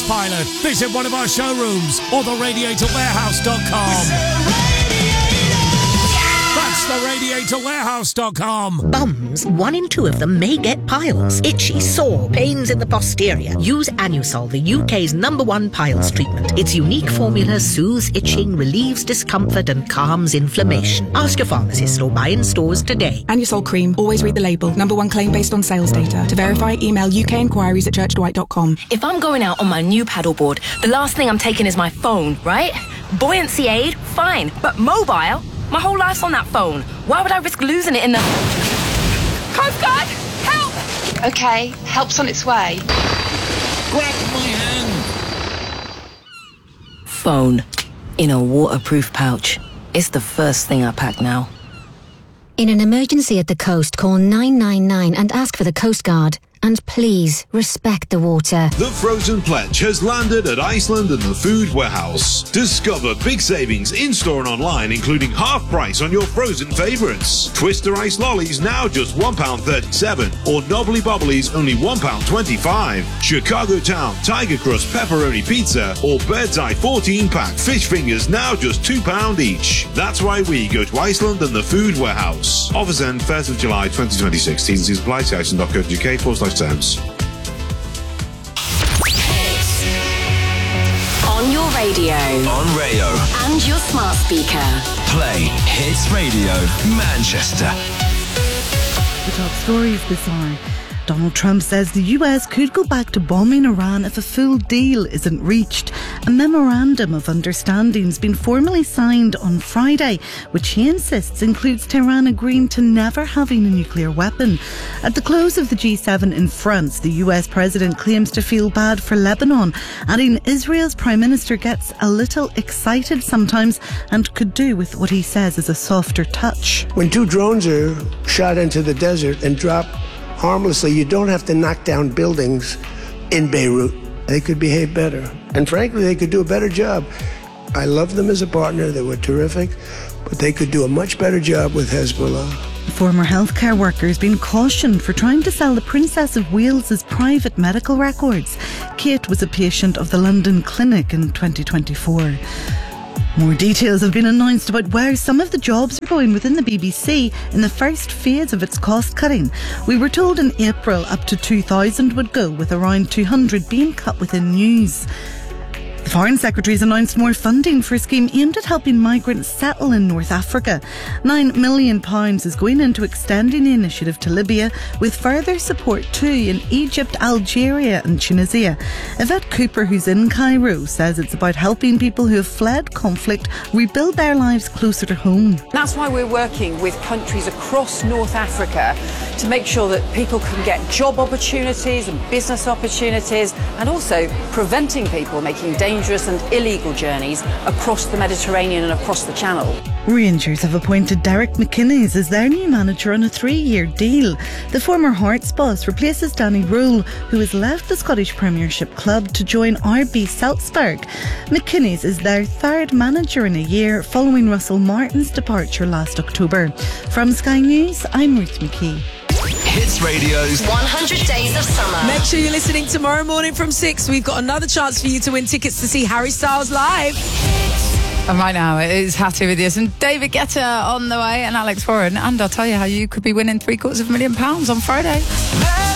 Pilot, visit one of our showrooms or theradiatorwarehouse.com. That's theradiatorwarehouse.com. Bums, 1 in 2 of them may get piles. Itchy, sore, pains in the posterior. Use Anusol, the UK's #1 piles treatment. Its unique formula soothes itching, relieves discomfort and calms inflammation. Ask your pharmacist or buy in stores today. Anusol cream. Always read the label. #1 claim based on sales data. To verify, email ukinquiries@churchdwight.com. If I'm going out on my new paddleboard, the last thing I'm taking is my phone, right? Buoyancy aid, fine. But mobile? My whole life's on that phone. Why would I risk losing it in the... Coast Guard, help! Okay, help's on its way. Grab my hand. Phone. In a waterproof pouch. It's the first thing I pack now. In an emergency at the coast, call 999 and ask for the Coast Guard. And please, respect the water. The Frozen Pledge has landed at Iceland and the Food Warehouse. Discover big savings in-store and online, including half price on your frozen favourites. Twister Ice Lollies now just £1.37, or Knobbly Bobblies only £1.25. Chicago Town Tiger Crust Pepperoni Pizza or Bird's Eye 14-pack fish fingers now just £2 each. That's why we go to Iceland and the Food Warehouse. Offers end 1st of July 2026. T's and C's apply. See iceland.co.uk/terms. On your radio. On Rayo. And your smart speaker. Play Hits Radio Manchester. The top stories this hour. Donald Trump says the US could go back to bombing Iran if a full deal isn't reached. A memorandum of understanding has been formally signed on Friday, which he insists includes Tehran agreeing to never having a nuclear weapon. At the close of the G7 in France, the US president claims to feel bad for Lebanon, adding Israel's prime minister gets a little excited sometimes and could do with what he says is a softer touch. When 2 drones are shot into the desert and drop harmlessly, you don't have to knock down buildings in Beirut. They could behave better. And frankly, they could do a better job. I love them as a partner. They were terrific. But they could do a much better job with Hezbollah. The former healthcare worker has been cautioned for trying to sell the Princess of Wales's private medical records. Kate was a patient of the London Clinic in 2024. More details have been announced about where some of the jobs are going within the BBC in the first phase of its cost cutting. We were told in April up to 2,000 would go, with around 200 being cut within news. The Foreign Secretary has announced more funding for a scheme aimed at helping migrants settle in North Africa. £9 million is going into extending the initiative to Libya, with further support too in Egypt, Algeria and Tunisia. Yvette Cooper, who's in Cairo, says it's about helping people who have fled conflict rebuild their lives closer to home. That's why we're working with countries across North Africa to make sure that people can get job opportunities and business opportunities, and also preventing people making dangerous and illegal journeys across the Mediterranean and across the Channel. Rangers have appointed Derek McInnes as their new manager on a 3-year deal. The former Hearts boss replaces Danny Rule, who has left the Scottish Premiership club to join RB Salzburg. McInnes is their 3rd manager in a year, following Russell Martin's departure last October. From Sky News, I'm Ruth McKee. Hits Radio's 100 Days of Summer. Make sure you're listening tomorrow morning from 6. We've got another chance for you to win tickets to see Harry Styles live. And right now it is Hattie with you, and David Guetta on the way, and Alex Warren. And I'll tell you how you could be winning £750,000 on Friday.